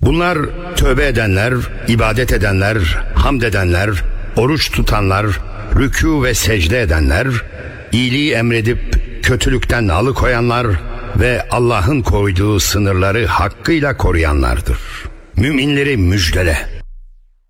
Bunlar tövbe edenler, ibadet edenler, hamd edenler, oruç tutanlar, rükû ve secde edenler, iyiliği emredip kötülükten alıkoyanlar ve Allah'ın koyduğu sınırları hakkıyla koruyanlardır. Müminleri müjdele.